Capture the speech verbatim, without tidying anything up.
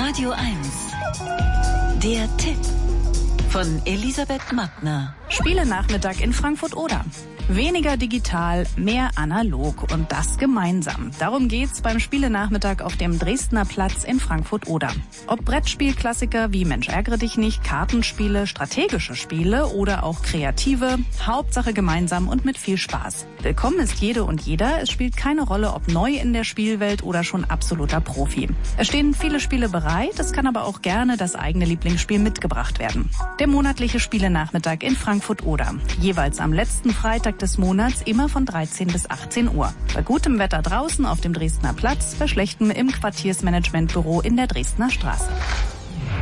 Radio eins. Der Tipp von Elisabeth Mattner. Spielenachmittag in Frankfurt-Oder. Weniger digital, mehr analog und das gemeinsam. Darum geht's beim Spielenachmittag auf dem Dresdner Platz in Frankfurt-Oder. Ob Brettspielklassiker wie Mensch ärgere dich nicht, Kartenspiele, strategische Spiele oder auch kreative, Hauptsache gemeinsam und mit viel Spaß. Willkommen ist jede und jeder. Es spielt keine Rolle, ob neu in der Spielwelt oder schon absoluter Profi. Es stehen viele Spiele bereit, es kann aber auch gerne das eigene Lieblingsspiel mitgebracht werden. Der monatliche Spielenachmittag in Frankfurt-Oder. Jeweils am letzten Freitag des Monats immer von dreizehn bis achtzehn Uhr. Bei gutem Wetter draußen auf dem Dresdner Platz, bei schlechtem im Quartiersmanagementbüro in der Dresdner Straße.